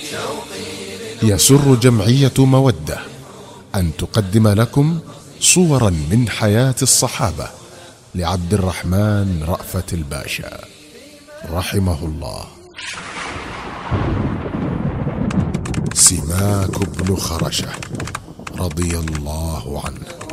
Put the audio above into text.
يسر جمعية مودة أن تقدم لكم صورا من حياة الصحابة لعبد الرحمن رأفت الباشا رحمه الله. سماك بن خرشة رضي الله عنه.